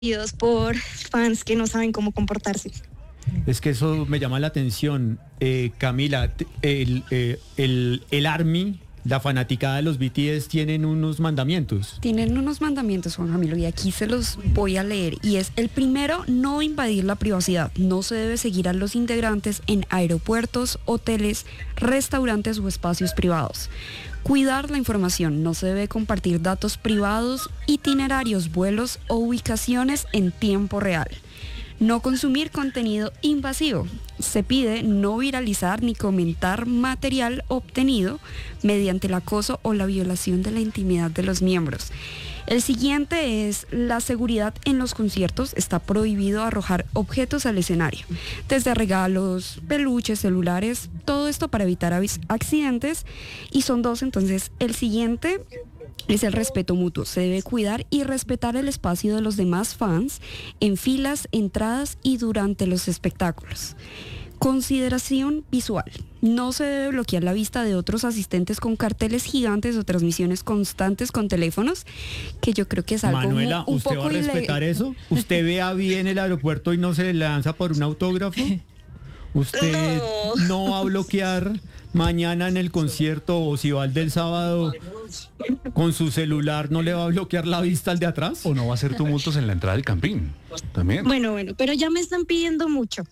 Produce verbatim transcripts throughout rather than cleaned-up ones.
por fans que no saben cómo comportarse. Es que eso me llama la atención, eh, Camila. El, eh, el, el ARMY, la fanaticada de los B T S, tienen unos mandamientos. Tienen unos mandamientos, Juan Camilo, y aquí se los voy a leer. Y es el primero: no invadir la privacidad. No se debe seguir a los integrantes en aeropuertos, hoteles, restaurantes o espacios privados. Cuidar la información. No se debe compartir datos privados, itinerarios, vuelos o ubicaciones en tiempo real. No consumir contenido invasivo. Se pide no viralizar ni comentar material obtenido mediante el acoso o la violación de la intimidad de los miembros. El siguiente es la seguridad en los conciertos. Está prohibido arrojar objetos al escenario, desde regalos, peluches, celulares, todo esto para evitar accidentes. Y son dos, entonces el siguiente es el respeto mutuo. Se debe cuidar y respetar el espacio de los demás fans en filas, entradas y durante los espectáculos. Consideración visual. No se debe bloquear la vista de otros asistentes con carteles gigantes o transmisiones constantes con teléfonos, que yo creo que es algo Manuela, un ¿usted poco va a respetar eso? ¿Usted ve a bien el aeropuerto y no se le lanza por un autógrafo? ¿Usted no, no va a bloquear mañana en el concierto, o si va al del sábado con su celular, no le va a bloquear la vista al de atrás? ¿O no va a hacer tumultos en la entrada del campín? También. Bueno, bueno, pero ya me están pidiendo mucho.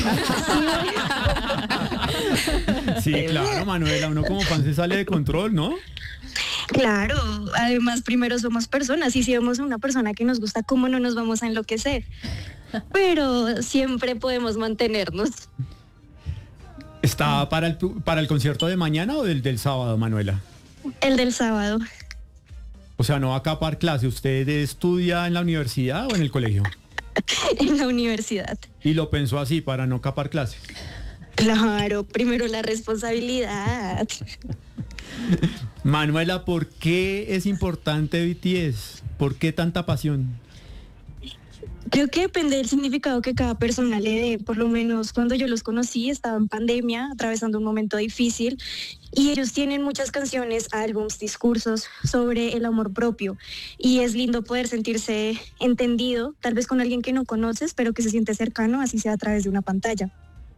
Sí, claro, Manuela, uno como fan se sale de control, ¿no? Claro, además primero somos personas, y si vemos a una persona que nos gusta, ¿cómo no nos vamos a enloquecer? Pero siempre podemos mantenernos. ¿Está para el, para el concierto de mañana o del del sábado, Manuela? El del sábado. O sea, ¿no va a capar clase? ¿Usted estudia en la universidad o en el colegio? En la universidad. ¿Y lo pensó así, para no capar clase? Claro, primero la responsabilidad. Manuela, ¿por qué es importante B T S? ¿Por qué tanta pasión? Creo que depende del significado que cada persona le dé. Por lo menos cuando yo los conocí, estaba en pandemia, atravesando un momento difícil, y ellos tienen muchas canciones, álbums, discursos sobre el amor propio, y es lindo poder sentirse entendido, tal vez con alguien que no conoces, pero que se siente cercano, así sea a través de una pantalla.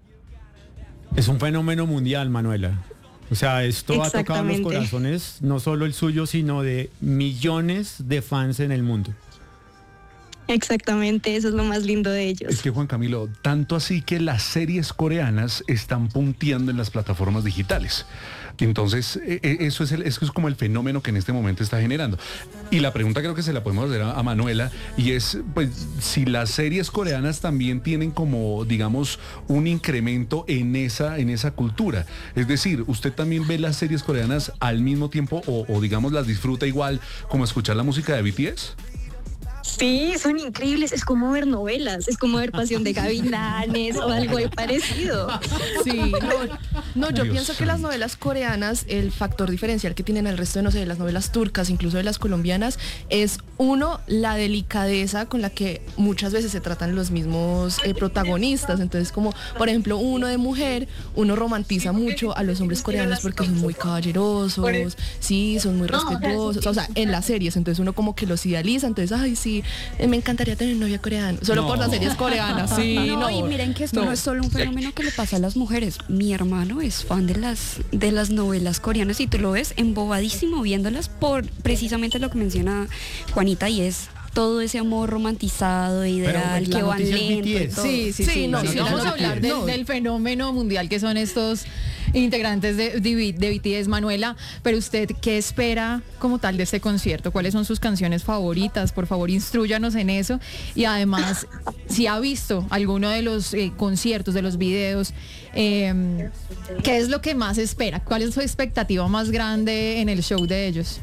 Es un fenómeno mundial, Manuela. O sea, esto ha tocado los corazones, no solo el suyo, sino de millones de fans en el mundo. Exactamente, eso es lo más lindo de ellos. Es que, Juan Camilo, tanto así que las series coreanas están punteando en las plataformas digitales. Entonces, eso es, el, eso es como el fenómeno que en este momento está generando. Y la pregunta creo que se la podemos hacer a, a Manuela, y es, pues, si las series coreanas también tienen como, digamos, un incremento en esa, en esa cultura. Es decir, ¿usted también ve las series coreanas al mismo tiempo o, o digamos, las disfruta igual como escuchar la música de B T S? Sí, son increíbles, es como ver novelas, es como ver Pasión de Gavilanes o algo parecido. Sí, no, no yo Dios pienso que las novelas coreanas, el factor diferencial que tienen al resto de, no sé, de las novelas turcas, incluso de las colombianas, es uno, la delicadeza con la que muchas veces se tratan los mismos eh, protagonistas. Entonces, como por ejemplo uno de mujer, uno romantiza mucho a los hombres coreanos porque son muy caballerosos, sí, son muy respetuosos, o sea, en las series, entonces uno como que los idealiza, entonces, ay, sí, me encantaría tener un novio coreano, solo no. por las series coreanas. Sí, no, no, y miren que esto no. no es solo un fenómeno que le pasa a las mujeres. Mi hermano es fan de las de las novelas coreanas, y tú lo ves embobadísimo viéndolas por precisamente lo que menciona Juanita, y es todo ese amor romantizado, ideal, que van lento. Sí, sí, sí, sí. No, no, sí, no vamos a hablar del, no. del fenómeno mundial que son estos integrantes de, de, de B T S, Manuela, pero usted, ¿qué espera como tal de este concierto? ¿Cuáles son sus canciones favoritas? Por favor, instrúyanos en eso. Y además, si ha visto alguno de los eh, conciertos, de los videos, eh, ¿qué es lo que más espera? ¿Cuál es su expectativa más grande en el show de ellos?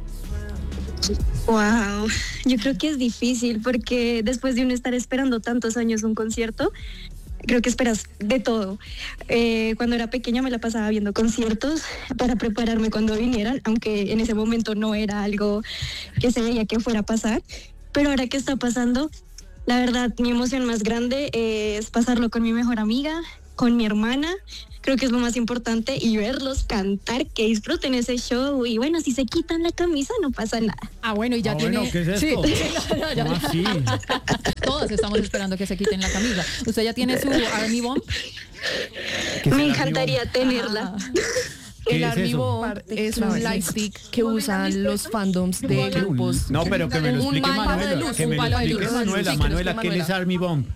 Wow, yo creo que es difícil, porque después de uno estar esperando tantos años un concierto, creo que esperas de todo. Eh, cuando era pequeña me la pasaba viendo conciertos para prepararme cuando vinieran, aunque en ese momento no era algo que se veía que fuera a pasar, pero ahora que está pasando, la verdad mi emoción más grande es pasarlo con mi mejor amiga con mi hermana, creo que es lo más importante, y verlos cantar, que disfruten ese show. Y bueno, si se quitan la camisa no pasa nada. Ah, bueno, y ya Ah, tiene... bueno, ¿qué es esto? Sí, no, no, ya- ¿Cómo así? Todos estamos esperando que se quiten la camisa. ¿Usted ya tiene su Army Bomb? ¿Qué es Me el encantaría Army tenerla. ¿Qué El es Army eso? Bomb Parte es un clave. lightstick que usan los fandoms de grupos. No, pero que me lo Un explique palo de Manuela. luz, Que un me lo palo de explique luz. Manuela. Sí, que lo Manuela, explique ¿qué es Manuela. Army Bomb?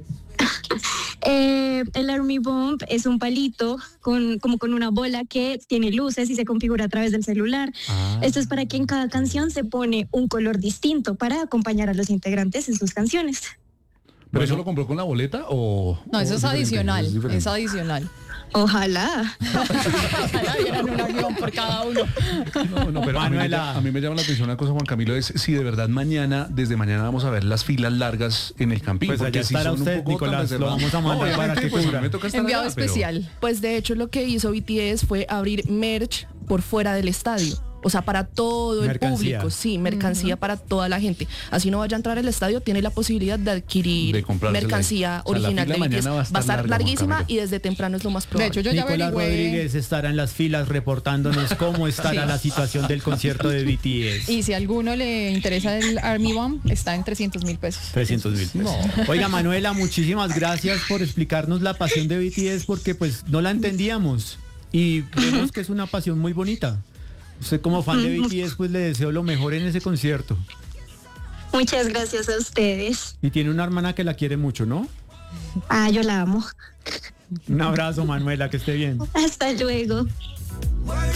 Eh, el Army Bomb es un palito con, como con una bola que tiene luces y se configura a través del celular. Ah. Esto es para que en cada canción se pone un color distinto para acompañar a los integrantes en sus canciones. ¿Pero eso lo compró con la boleta o...? No, eso o es diferente? adicional. Es diferente. Es adicional. Ojalá. Ojalá dieran un avión por cada uno. No, no, pero a mí, me, Manuela. llama- a mí me llama la atención una cosa, Juan Camilo, es si de verdad mañana, desde mañana vamos a ver las filas largas en el Campín. Pues porque allá si estará son un usted, poco tan Nicolás, lo reservados. vamos a mandar No, para obviamente, que pues, a mí cubra. me toca estar Enviado allá, pero- especial. Pues de hecho lo que hizo B T S fue abrir merch por fuera del estadio. O sea, para todo el Mercancía. público, sí, mercancía para toda la gente. Así no vaya a entrar al estadio, tiene la posibilidad de adquirir De comprársela. mercancía O sea, la original fila de B T S. mañana va a estar Va a estar larga, Juan larguísima Camilo. y desde temprano es lo más De probable. hecho, yo ya Nicolás averigüé. Rodríguez estará en las filas reportándonos cómo estará Sí. la situación del concierto de B T S. Y si a alguno le interesa el Army Bomb, está en trescientos mil pesos. trescientos mil pesos. Oiga, Manuela, muchísimas gracias por explicarnos la pasión de B T S porque pues no la entendíamos y vemos que es una pasión muy bonita. Usted como fan de B T S pues le deseo lo mejor en ese concierto. Muchas gracias a ustedes. Y tiene una hermana que la quiere mucho, ¿no? Ah, yo la amo. Un abrazo, Manuela, que esté bien. Hasta luego.